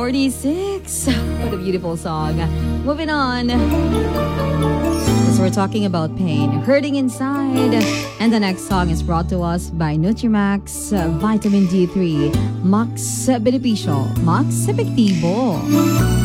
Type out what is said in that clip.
46. What a beautiful song. Moving on. As we're talking about pain, hurting inside. And the next song is brought to us by Nutrimax Vitamin D3. Max Beneficio. Max Epektibo.